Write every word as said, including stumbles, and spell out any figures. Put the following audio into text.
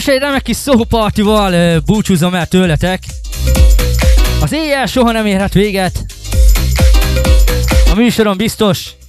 És egy remek kis szópartival búcsúzom el tőletek. Az éjjel soha nem érhet véget. A műsoron biztos